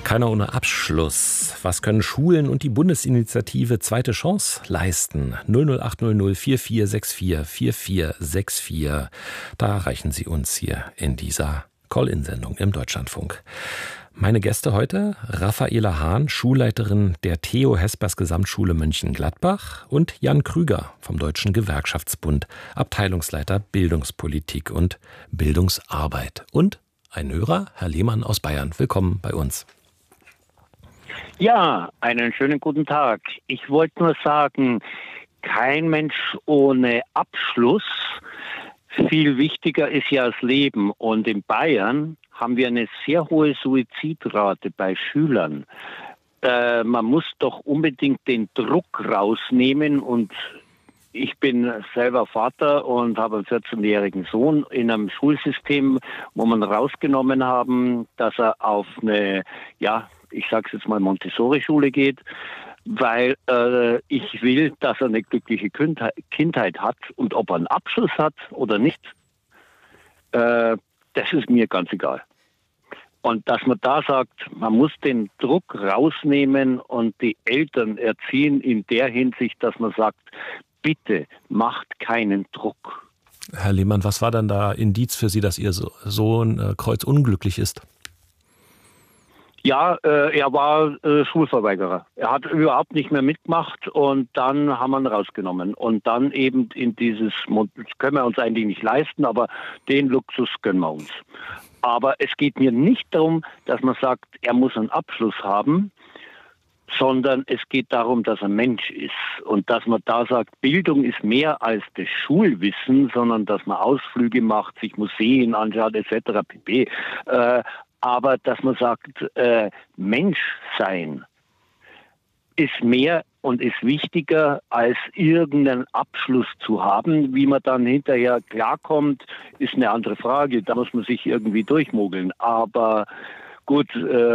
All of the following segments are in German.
Keiner ohne Abschluss. Was können Schulen und die Bundesinitiative Zweite Chance leisten? 00800 4464 4464. Da erreichen Sie uns hier in dieser Call-In-Sendung im Deutschlandfunk. Meine Gäste heute: Raffaela Hahn, Schulleiterin der Theo Hespers Gesamtschule Mönchengladbach, und Jan Krüger vom Deutschen Gewerkschaftsbund, Abteilungsleiter Bildungspolitik und Bildungsarbeit. Und ein Hörer, Herr Lehmann aus Bayern. Willkommen bei uns. Ja, einen schönen guten Tag. Ich wollte nur sagen, kein Mensch ohne Abschluss. Viel wichtiger ist ja das Leben. Und in Bayern haben wir eine sehr hohe Suizidrate bei Schülern. Man muss doch unbedingt den Druck rausnehmen. Und ich bin selber Vater und habe einen 14-jährigen Sohn in einem Schulsystem, wo man rausgenommen haben, dass er auf eine, ich sage es jetzt mal, Montessori-Schule geht, weil ich will, dass er eine glückliche Kindheit hat, und ob er einen Abschluss hat oder nicht, das ist mir ganz egal. Und dass man da sagt, man muss den Druck rausnehmen und die Eltern erziehen in der Hinsicht, dass man sagt, bitte macht keinen Druck. Herr Lehmann, was war dann da Indiz für Sie, dass Ihr Sohn kreuzunglücklich ist? Ja, er war Schulverweigerer. Er hat überhaupt nicht mehr mitgemacht, und dann haben wir ihn rausgenommen. Und dann eben in dieses, das können wir uns eigentlich nicht leisten, aber den Luxus gönnen wir uns. Aber es geht mir nicht darum, dass man sagt, er muss einen Abschluss haben, sondern es geht darum, dass er Mensch ist. Und dass man da sagt, Bildung ist mehr als das Schulwissen, sondern dass man Ausflüge macht, sich Museen anschaut etc. pp. Aber dass man sagt, Mensch sein ist mehr und ist wichtiger, als irgendeinen Abschluss zu haben. Wie man dann hinterher klarkommt, ist eine andere Frage. Da muss man sich irgendwie durchmogeln. Aber gut,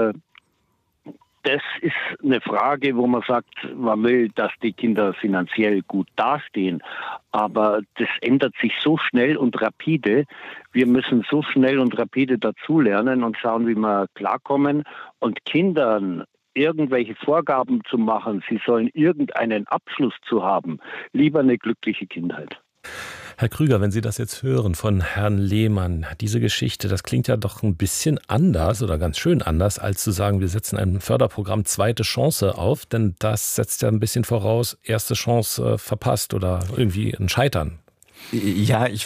das ist eine Frage, wo man sagt, man will, dass die Kinder finanziell gut dastehen. Aber das ändert sich so schnell und rapide. Wir müssen so schnell und rapide dazulernen und schauen, wie wir klarkommen. Und Kindern irgendwelche Vorgaben zu machen, sie sollen irgendeinen Abschluss zu haben, lieber eine glückliche Kindheit. Herr Krüger, wenn Sie das jetzt hören von Herrn Lehmann, diese Geschichte, das klingt ja doch ein bisschen anders oder ganz schön anders, als zu sagen, wir setzen ein Förderprogramm Zweite Chance auf, denn das setzt ja ein bisschen voraus, erste Chance verpasst oder irgendwie ein Scheitern. Ja, ich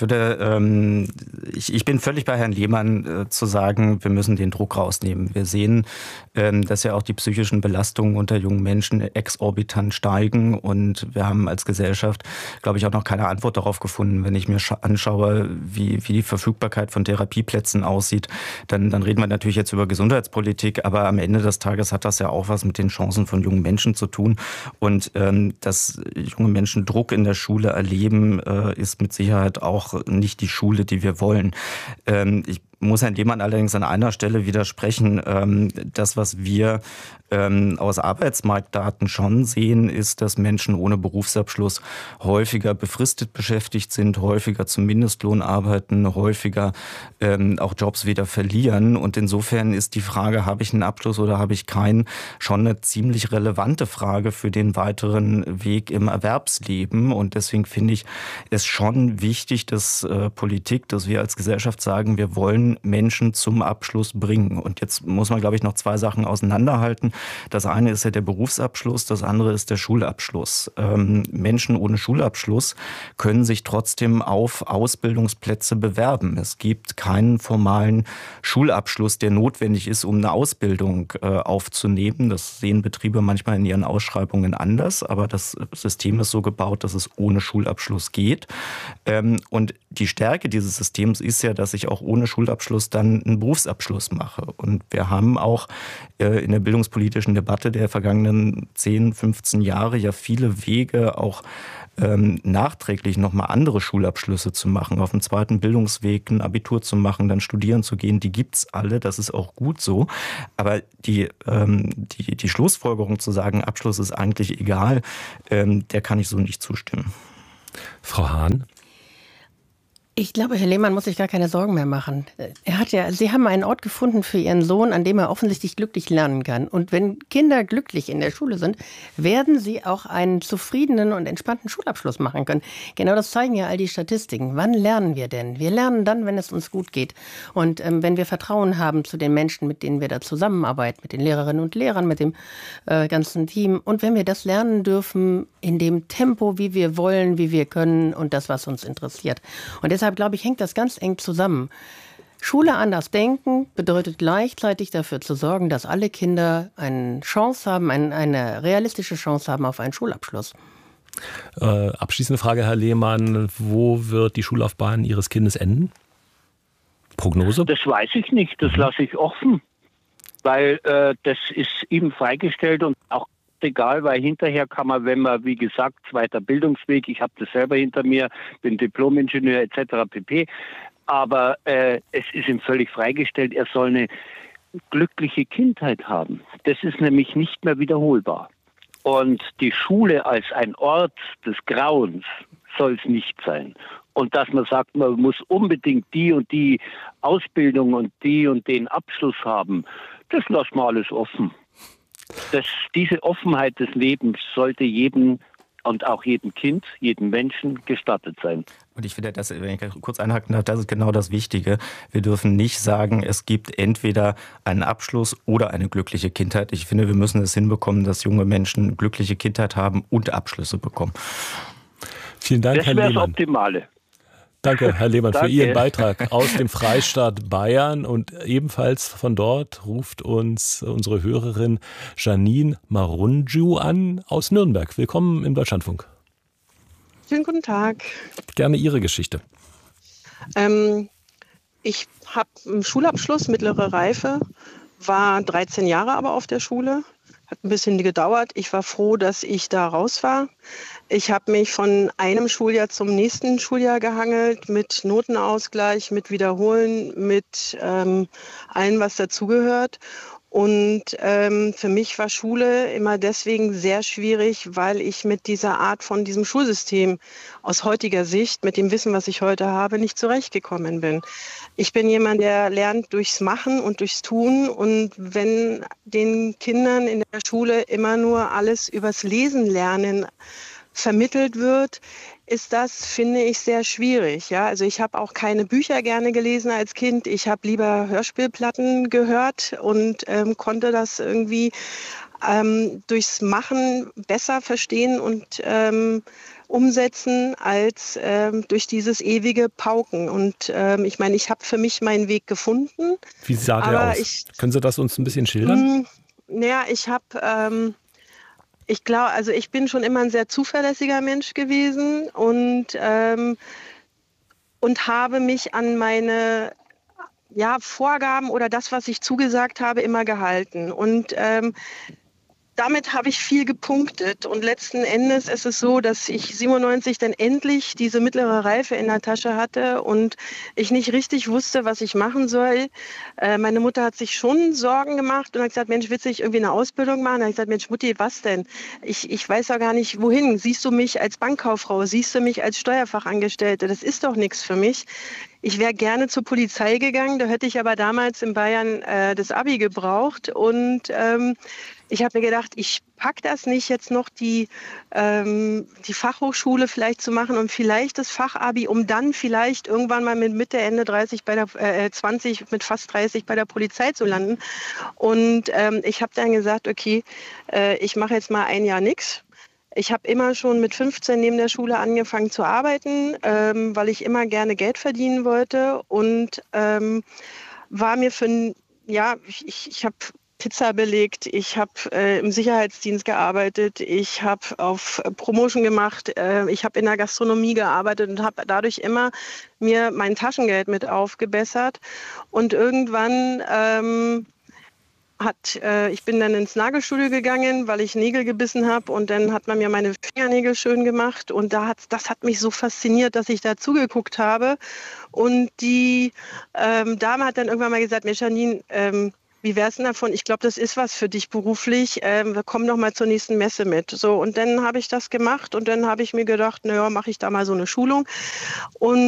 bin völlig bei Herrn Lehmann zu sagen, wir müssen den Druck rausnehmen. Wir sehen, dass ja auch die psychischen Belastungen unter jungen Menschen exorbitant steigen, und wir haben als Gesellschaft, glaube ich, auch noch keine Antwort darauf gefunden. Wenn ich mir anschaue, wie die Verfügbarkeit von Therapieplätzen aussieht, dann reden wir natürlich jetzt über Gesundheitspolitik, aber am Ende des Tages hat das ja auch was mit den Chancen von jungen Menschen zu tun. Und dass junge Menschen Druck in der Schule erleben, ist mit Sicherheit auch nicht die Schule, die wir wollen. Ich muss Herrn Lehmann allerdings an einer Stelle widersprechen. Das, was wir aus Arbeitsmarktdaten schon sehen, ist, dass Menschen ohne Berufsabschluss häufiger befristet beschäftigt sind, häufiger zum Mindestlohn arbeiten, häufiger auch Jobs wieder verlieren. Und insofern ist die Frage, habe ich einen Abschluss oder habe ich keinen, schon eine ziemlich relevante Frage für den weiteren Weg im Erwerbsleben. Und deswegen finde ich es schon wichtig, dass Politik, dass wir als Gesellschaft sagen, wir wollen Menschen zum Abschluss bringen. Und jetzt muss man, glaube ich, noch zwei Sachen auseinanderhalten. Das eine ist ja der Berufsabschluss, das andere ist der Schulabschluss. Menschen ohne Schulabschluss können sich trotzdem auf Ausbildungsplätze bewerben. Es gibt keinen formalen Schulabschluss, der notwendig ist, um eine Ausbildung aufzunehmen. Das sehen Betriebe manchmal in ihren Ausschreibungen anders, aber das System ist so gebaut, dass es ohne Schulabschluss geht. Und die Stärke dieses Systems ist ja, dass ich auch ohne Schulabschluss dann einen Berufsabschluss mache. Und wir haben auch in der bildungspolitischen Debatte der vergangenen 10, 15 Jahre ja viele Wege, auch nachträglich nochmal andere Schulabschlüsse zu machen, auf dem zweiten Bildungsweg ein Abitur zu machen, dann studieren zu gehen, die gibt's alle, das ist auch gut so. Aber die Schlussfolgerung zu sagen, Abschluss ist eigentlich egal, der kann ich so nicht zustimmen. Frau Hahn? Ich glaube, Herr Lehmann muss sich gar keine Sorgen mehr machen. Sie haben einen Ort gefunden für Ihren Sohn, an dem er offensichtlich glücklich lernen kann. Und wenn Kinder glücklich in der Schule sind, werden sie auch einen zufriedenen und entspannten Schulabschluss machen können. Genau das zeigen ja all die Statistiken. Wann lernen wir denn? Wir lernen dann, wenn es uns gut geht. Und wenn wir Vertrauen haben zu den Menschen, mit denen wir da zusammenarbeiten, mit den Lehrerinnen und Lehrern, mit dem ganzen Team. Und wenn wir das lernen dürfen in dem Tempo, wie wir wollen, wie wir können und das, was uns interessiert. Und deshalb, glaube ich, hängt das ganz eng zusammen. Schule anders denken bedeutet gleichzeitig dafür zu sorgen, dass alle Kinder eine Chance haben, eine realistische Chance haben auf einen Schulabschluss. Abschließende Frage, Herr Lehmann. Wo wird die Schullaufbahn Ihres Kindes enden? Prognose? Das weiß ich nicht. Das lasse ich offen. Weil das ist ihm freigestellt und auch egal, weil hinterher kann man, wenn man, wie gesagt, zweiter Bildungsweg, ich habe das selber hinter mir, bin Diplom-Ingenieur etc. pp., aber es ist ihm völlig freigestellt, er soll eine glückliche Kindheit haben. Das ist nämlich nicht mehr wiederholbar. Und die Schule als ein Ort des Grauens soll es nicht sein. Und dass man sagt, man muss unbedingt die und die Ausbildung und den Abschluss haben, das lassen wir alles offen. Diese Offenheit des Lebens sollte jedem und auch jedem Kind, jedem Menschen gestattet sein. Und ich finde, wenn ich kurz einhaken darf, das ist genau das Wichtige. Wir dürfen nicht sagen, es gibt entweder einen Abschluss oder eine glückliche Kindheit. Ich finde, wir müssen es hinbekommen, dass junge Menschen glückliche Kindheit haben und Abschlüsse bekommen. Vielen Dank, Herr Lehmann. Das wäre das Optimale. Danke, Herr Lehmann, für Ihren Beitrag aus dem Freistaat Bayern. Und ebenfalls von dort ruft uns unsere Hörerin Janine Marunju an aus Nürnberg. Willkommen im Deutschlandfunk. Schönen guten Tag. Gerne Ihre Geschichte. Ich habe einen Schulabschluss, mittlere Reife, war 13 Jahre aber auf der Schule. Hat ein bisschen gedauert. Ich war froh, dass ich da raus war. Ich habe mich von einem Schuljahr zum nächsten Schuljahr gehangelt, mit Notenausgleich, mit Wiederholen, mit allem, was dazugehört. Und für mich war Schule immer deswegen sehr schwierig, weil ich mit dieser Art von diesem Schulsystem aus heutiger Sicht, mit dem Wissen, was ich heute habe, nicht zurechtgekommen bin. Ich bin jemand, der lernt durchs Machen und durchs Tun. Und wenn den Kindern in der Schule immer nur alles übers Lesen lernen vermittelt wird, ist das, finde ich, sehr schwierig. Ja? Also ich habe auch keine Bücher gerne gelesen als Kind. Ich habe lieber Hörspielplatten gehört und konnte das irgendwie durchs Machen besser verstehen und umsetzen als durch dieses ewige Pauken. Und ich meine, ich habe für mich meinen Weg gefunden. Wie sah der aus? Können Sie das uns ein bisschen schildern? Naja, ich habe... Ich glaube, also ich bin schon immer ein sehr zuverlässiger Mensch gewesen und habe mich an meine Vorgaben oder das, was ich zugesagt habe, immer gehalten. Und damit habe ich viel gepunktet. Und letzten Endes ist es so, dass ich 97 dann endlich diese mittlere Reife in der Tasche hatte und ich nicht richtig wusste, was ich machen soll. Meine Mutter hat sich schon Sorgen gemacht und hat gesagt, Mensch, willst du nicht irgendwie eine Ausbildung machen? Da habe ich gesagt, Mensch, Mutti, was denn? Ich weiß ja gar nicht, wohin. Siehst du mich als Bankkauffrau? Siehst du mich als Steuerfachangestellte? Das ist doch nichts für mich. Ich wäre gerne zur Polizei gegangen, da hätte ich aber damals in Bayern das Abi gebraucht und ich habe mir gedacht, ich packe das nicht, jetzt noch die Fachhochschule vielleicht zu machen und vielleicht das Fachabi, um dann vielleicht irgendwann mal mit Mitte, Ende 30 bei der 20, mit fast 30 bei der Polizei zu landen. Und ich habe dann gesagt, okay, ich mache jetzt mal ein Jahr nichts. Ich habe immer schon mit 15 neben der Schule angefangen zu arbeiten, weil ich immer gerne Geld verdienen wollte und war mir ich habe Pizza belegt, ich habe im Sicherheitsdienst gearbeitet, ich habe auf Promotion gemacht, ich habe in der Gastronomie gearbeitet und habe dadurch immer mir mein Taschengeld mit aufgebessert und irgendwann ich bin dann ins Nagelstudio gegangen, weil ich Nägel gebissen habe und dann hat man mir meine Fingernägel schön gemacht und das hat mich so fasziniert, dass ich da zugeguckt habe und die Dame hat dann irgendwann mal gesagt, Mensch, Janine, wie wär's denn davon? Ich glaube, das ist was für dich beruflich. Wir kommen noch mal zur nächsten Messe mit. So, und dann habe ich das gemacht und dann habe ich mir gedacht, naja, mache ich da mal so eine Schulung. Und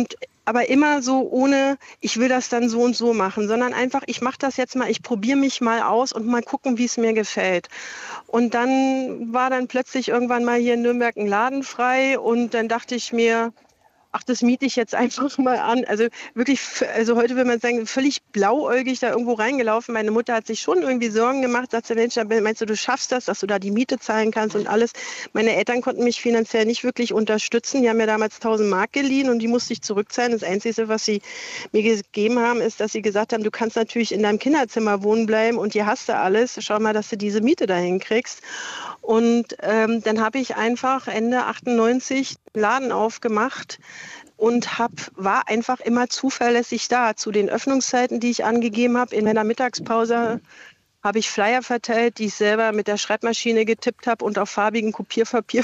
aber immer so ohne, ich will das dann so und so machen, sondern einfach, ich mache das jetzt mal, ich probiere mich mal aus und mal gucken, wie es mir gefällt. Und dann war dann plötzlich irgendwann mal hier in Nürnberg ein Laden frei und dann dachte ich mir, ach, das miete ich jetzt einfach mal an. Also wirklich, also heute würde man sagen, völlig blauäugig da irgendwo reingelaufen. Meine Mutter hat sich schon irgendwie Sorgen gemacht, sagt sie, Mensch, meinst du, du schaffst das, dass du da die Miete zahlen kannst und alles. Meine Eltern konnten mich finanziell nicht wirklich unterstützen. Die haben mir damals 1.000 Mark geliehen und die musste ich zurückzahlen. Das Einzige, was sie mir gegeben haben, ist, dass sie gesagt haben, du kannst natürlich in deinem Kinderzimmer wohnen bleiben und hier hast du alles. Schau mal, dass du diese Miete dahin kriegst. Und dann habe ich einfach Ende 98 einen Laden aufgemacht und war einfach immer zuverlässig da. Zu den Öffnungszeiten, die ich angegeben habe, in meiner Mittagspause habe ich Flyer verteilt, die ich selber mit der Schreibmaschine getippt habe und auf farbigem Kopierpapier.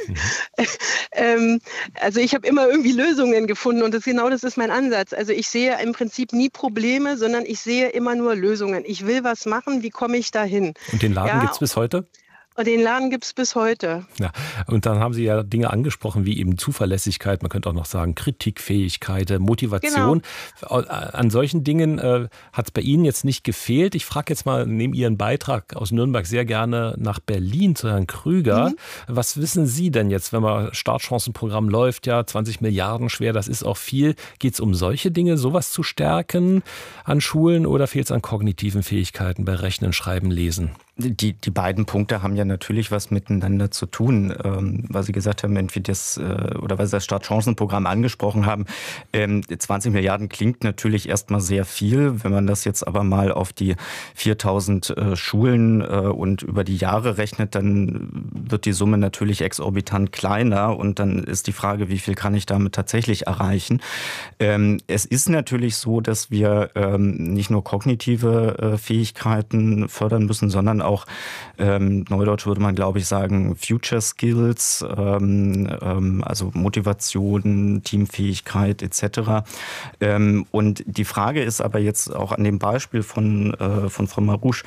Also ich habe immer irgendwie Lösungen gefunden und das ist mein Ansatz. Also ich sehe im Prinzip nie Probleme, sondern ich sehe immer nur Lösungen. Ich will was machen, wie komme ich dahin? Und den Laden gibt es bis heute? Den Laden gibt es bis heute. Ja, und dann haben Sie ja Dinge angesprochen, wie eben Zuverlässigkeit, man könnte auch noch sagen Kritikfähigkeit, Motivation. Genau. An solchen Dingen hat es bei Ihnen jetzt nicht gefehlt. Ich frage jetzt mal neben Ihren Beitrag aus Nürnberg sehr gerne nach Berlin zu Herrn Krüger. Was wissen Sie denn jetzt, wenn man Startchancenprogramm läuft, ja 20 Milliarden schwer, das ist auch viel. Geht es um solche Dinge, sowas zu stärken an Schulen oder fehlt es an kognitiven Fähigkeiten bei Rechnen, Schreiben, Lesen? Die beiden Punkte haben ja natürlich was miteinander zu tun, weil Sie gesagt haben, weil Sie das Startchancenprogramm angesprochen haben. 20 Milliarden klingt natürlich erstmal sehr viel. Wenn man das jetzt aber mal auf die 4.000 Schulen und über die Jahre rechnet, dann wird die Summe natürlich exorbitant kleiner und dann ist die Frage, wie viel kann ich damit tatsächlich erreichen? Es ist natürlich so, dass wir nicht nur kognitive Fähigkeiten fördern müssen, sondern auch, neudeutsch würde man, glaube ich, sagen, Future Skills, also Motivation, Teamfähigkeit etc. Und die Frage ist aber jetzt auch an dem Beispiel von Frau Marouche,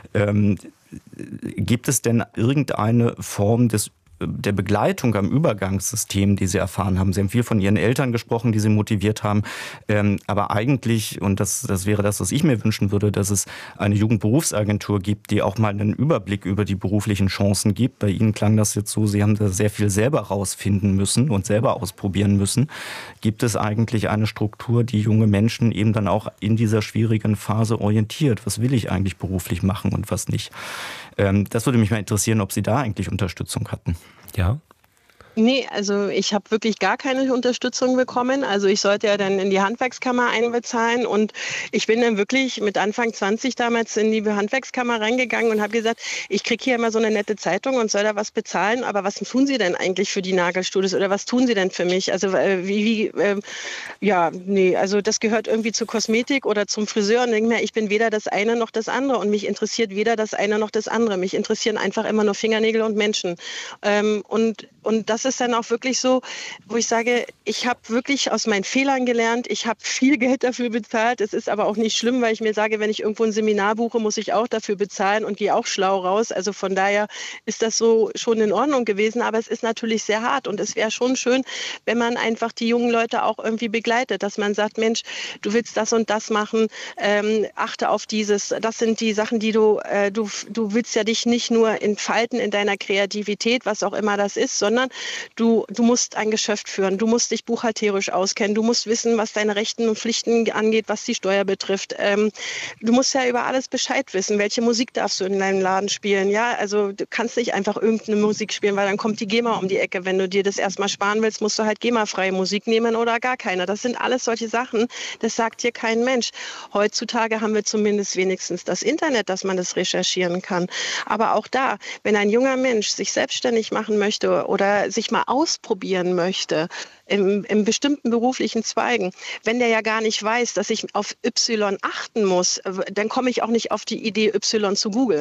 gibt es denn irgendeine Form der Begleitung am Übergangssystem, die Sie erfahren haben? Sie haben viel von Ihren Eltern gesprochen, die Sie motiviert haben. Aber eigentlich, und das wäre das, was ich mir wünschen würde, dass es eine Jugendberufsagentur gibt, die auch mal einen Überblick über die beruflichen Chancen gibt. Bei Ihnen klang das jetzt so, Sie haben da sehr viel selber rausfinden müssen und selber ausprobieren müssen. Gibt es eigentlich eine Struktur, die junge Menschen eben dann auch in dieser schwierigen Phase orientiert? Was will ich eigentlich beruflich machen und was nicht? Das würde mich mal interessieren, ob Sie da eigentlich Unterstützung hatten. Ja. Nee, also ich habe wirklich gar keine Unterstützung bekommen. Also ich sollte ja dann in die Handwerkskammer einbezahlen und ich bin dann wirklich mit Anfang 20 damals in die Handwerkskammer reingegangen und habe gesagt, ich kriege hier immer so eine nette Zeitung und soll da was bezahlen, aber was tun Sie denn eigentlich für die Nagelstudios oder was tun Sie denn für mich? Also also das gehört irgendwie zur Kosmetik oder zum Friseur und denke mir, ich bin weder das eine noch das andere und mich interessiert weder das eine noch das andere. Mich interessieren einfach immer nur Fingernägel und Menschen. Und das ist dann auch wirklich so, wo ich sage, ich habe wirklich aus meinen Fehlern gelernt, ich habe viel Geld dafür bezahlt, es ist aber auch nicht schlimm, weil ich mir sage, wenn ich irgendwo ein Seminar buche, muss ich auch dafür bezahlen und gehe auch schlau raus, also von daher ist das so schon in Ordnung gewesen, aber es ist natürlich sehr hart und es wäre schon schön, wenn man einfach die jungen Leute auch irgendwie begleitet, dass man sagt, Mensch, du willst das und das machen, achte auf dieses, das sind die Sachen, die du willst ja dich nicht nur entfalten in deiner Kreativität, was auch immer das ist, sondern du musst ein Geschäft führen, du musst dich buchhalterisch auskennen, du musst wissen, was deine Rechten und Pflichten angeht, was die Steuer betrifft. Du musst ja über alles Bescheid wissen, welche Musik darfst du in deinem Laden spielen. Ja, also du kannst nicht einfach irgendeine Musik spielen, weil dann kommt die GEMA um die Ecke. Wenn du dir das erstmal sparen willst, musst du halt GEMA-freie Musik nehmen oder gar keine. Das sind alles solche Sachen, das sagt dir kein Mensch. Heutzutage haben wir zumindest wenigstens das Internet, dass man das recherchieren kann. Aber auch da, wenn ein junger Mensch sich selbstständig machen möchte oder sich mal ausprobieren möchte, in bestimmten beruflichen Zweigen, wenn der ja gar nicht weiß, dass ich auf Y achten muss, dann komme ich auch nicht auf die Idee, Y zu googeln.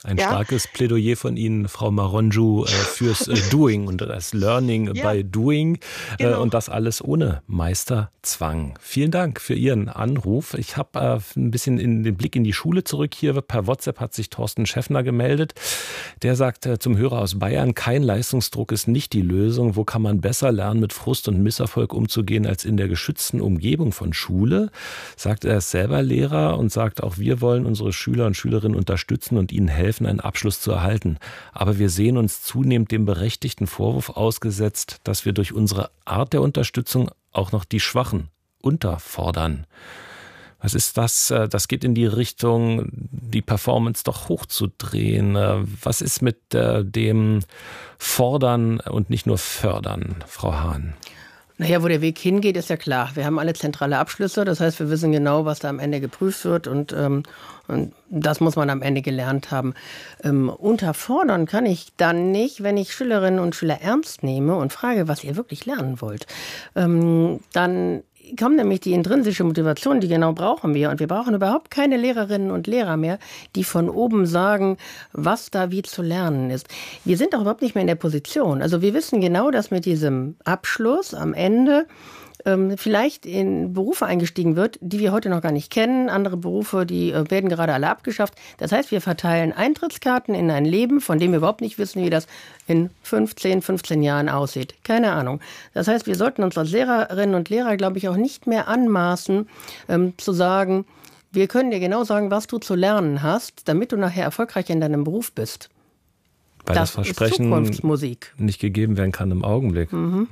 Ein starkes Plädoyer von Ihnen, Frau Maronju, fürs Doing und das Learning by Doing. Genau. Und das alles ohne Meisterzwang. Vielen Dank für Ihren Anruf. Ich habe ein bisschen den Blick in die Schule zurück. Hier per WhatsApp hat sich Thorsten Schäffner gemeldet. Der sagt zum Hörer aus Bayern, kein Leistungsdruck ist nicht die Lösung. Wo kann man besser lernen, mit Frust und Misserfolg umzugehen, als in der geschützten Umgebung von Schule? Sagt er, ist selber Lehrer und sagt auch, wir wollen unsere Schüler und Schülerinnen unterstützen und ihnen helfen, einen Abschluss zu erhalten. Aber wir sehen uns zunehmend dem berechtigten Vorwurf ausgesetzt, dass wir durch unsere Art der Unterstützung auch noch die Schwachen unterfordern. Was ist das? Das geht in die Richtung, die Performance doch hochzudrehen. Was ist mit dem Fordern und nicht nur Fördern, Frau Hahn? Naja, wo der Weg hingeht, ist ja klar. Wir haben alle zentrale Abschlüsse, das heißt, wir wissen genau, was da am Ende geprüft wird und das muss man am Ende gelernt haben. Unterfordern kann ich dann nicht, wenn ich Schülerinnen und Schüler ernst nehme und frage, was ihr wirklich lernen wollt. Dann kommt nämlich die intrinsische Motivation, die genau brauchen wir. Und wir brauchen überhaupt keine Lehrerinnen und Lehrer mehr, die von oben sagen, was da wie zu lernen ist. Wir sind auch überhaupt nicht mehr in der Position. Also wir wissen genau, dass mit diesem Abschluss am Ende vielleicht in Berufe eingestiegen wird, die wir heute noch gar nicht kennen. Andere Berufe, die werden gerade alle abgeschafft. Das heißt, wir verteilen Eintrittskarten in ein Leben, von dem wir überhaupt nicht wissen, wie das in 15 Jahren aussieht. Keine Ahnung. Das heißt, wir sollten uns als Lehrerinnen und Lehrer, glaube ich, auch nicht mehr anmaßen, zu sagen, wir können dir genau sagen, was du zu lernen hast, damit du nachher erfolgreich in deinem Beruf bist. Weil das Versprechen nicht gegeben werden kann im Augenblick.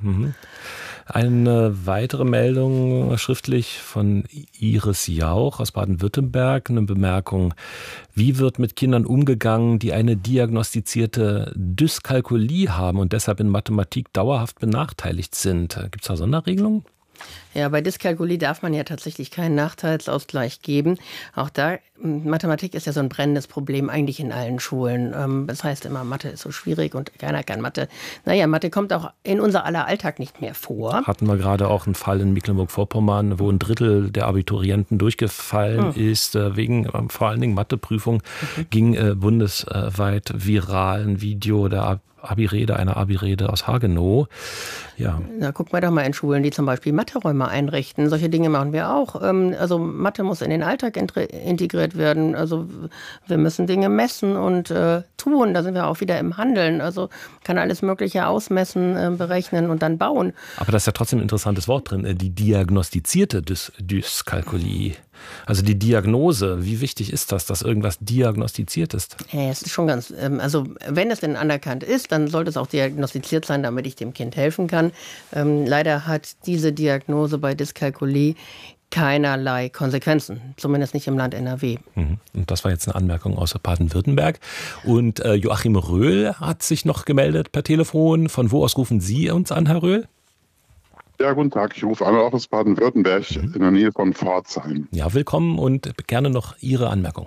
Eine weitere Meldung schriftlich von Iris Jauch aus Baden-Württemberg. Eine Bemerkung. Wie wird mit Kindern umgegangen, die eine diagnostizierte Dyskalkulie haben und deshalb in Mathematik dauerhaft benachteiligt sind? Gibt es da Sonderregelungen? Ja, bei Dyskalkulie darf man ja tatsächlich keinen Nachteilsausgleich geben. Auch da, Mathematik ist ja so ein brennendes Problem eigentlich in allen Schulen. Das heißt immer, Mathe ist so schwierig und keiner kann Mathe. Naja, Mathe kommt auch in unser aller Alltag nicht mehr vor. Hatten wir gerade auch einen Fall in Mecklenburg-Vorpommern, wo ein Drittel der Abiturienten durchgefallen ist, wegen vor allen Dingen Matheprüfung, ging bundesweit viral ein Video der einer Abi-Rede aus Hagenow. Ja. Na, guck mal doch mal in Schulen, die zum Beispiel Matheräume einrichten. Solche Dinge machen wir auch. Also Mathe muss in den Alltag integriert werden. Also wir müssen Dinge messen und tun. Da sind wir auch wieder im Handeln. Also man kann alles Mögliche ausmessen, berechnen und dann bauen. Aber da ist ja trotzdem ein interessantes Wort drin. Die diagnostizierte Dyskalkulie. Also die Diagnose, wie wichtig ist das, dass irgendwas diagnostiziert ist? Ja, es ist schon ganz, also wenn es denn anerkannt ist, dann sollte es auch diagnostiziert sein, damit ich dem Kind helfen kann. Leider hat diese Diagnose bei Dyskalkulie keinerlei Konsequenzen, zumindest nicht im Land NRW. Und das war jetzt eine Anmerkung aus Baden-Württemberg. Und Joachim Röhl hat sich noch gemeldet per Telefon. Von wo aus rufen Sie uns an, Herr Röhl? Ja, guten Tag. Ich rufe an aus Baden-Württemberg in der Nähe von Pforzheim. Ja, willkommen und gerne noch Ihre Anmerkung.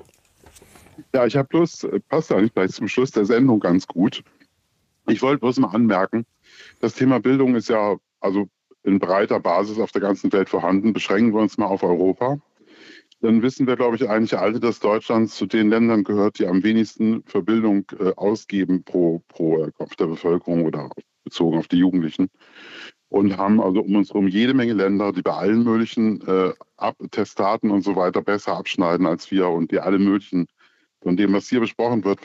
Ja, ich habe bloß, passt eigentlich gleich zum Schluss der Sendung ganz gut. Ich wollte bloß mal anmerken, das Thema Bildung ist ja also in breiter Basis auf der ganzen Welt vorhanden. Beschränken wir uns mal auf Europa. Dann wissen wir, glaube ich, eigentlich alle, dass Deutschland zu den Ländern gehört, die am wenigsten für Bildung ausgeben pro Kopf der Bevölkerung oder bezogen auf die Jugendlichen. Und haben also um uns herum jede Menge Länder, die bei allen möglichen Testaten und so weiter besser abschneiden als wir und die alle möglichen, von dem, was hier besprochen wird,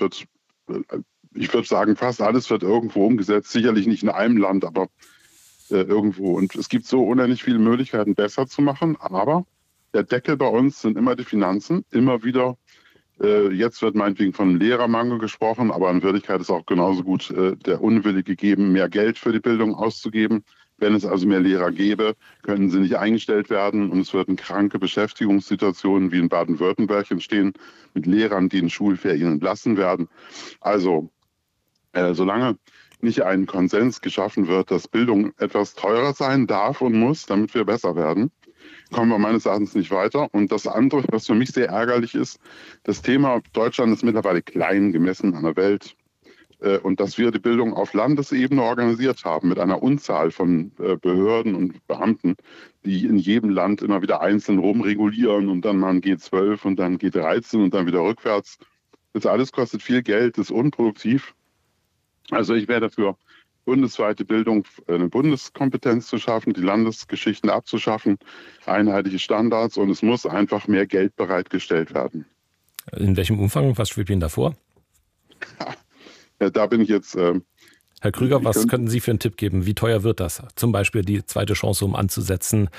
ich würde sagen, fast alles wird irgendwo umgesetzt. Sicherlich nicht in einem Land, aber irgendwo. Und es gibt so unendlich viele Möglichkeiten, besser zu machen. Aber der Deckel bei uns sind immer die Finanzen. Immer wieder, jetzt wird meinetwegen von Lehrermangel gesprochen, aber in Wirklichkeit ist auch genauso gut der Unwille gegeben, mehr Geld für die Bildung auszugeben. Wenn es also mehr Lehrer gäbe, können sie nicht eingestellt werden und es würden kranke Beschäftigungssituationen wie in Baden-Württemberg entstehen mit Lehrern, die in Schulferien entlassen werden. Also solange nicht ein Konsens geschaffen wird, dass Bildung etwas teurer sein darf und muss, damit wir besser werden, kommen wir meines Erachtens nicht weiter. Und das andere, was für mich sehr ärgerlich ist, das Thema Deutschland ist mittlerweile klein gemessen an der Welt. Und dass wir die Bildung auf Landesebene organisiert haben mit einer Unzahl von Behörden und Beamten, die in jedem Land immer wieder einzeln rumregulieren und dann mal ein G12 und dann G13 und dann wieder rückwärts. Das alles kostet viel Geld, ist unproduktiv. Also ich wäre dafür, bundesweite Bildung, eine Bundeskompetenz zu schaffen, die Landesgeschichten abzuschaffen, einheitliche Standards, und es muss einfach mehr Geld bereitgestellt werden. In welchem Umfang? Was schwebt Ihnen da vor? Ja, da bin ich jetzt... Herr Krüger, was könnten Sie für einen Tipp geben? Wie teuer wird das? Zum Beispiel die zweite Chance, um anzusetzen,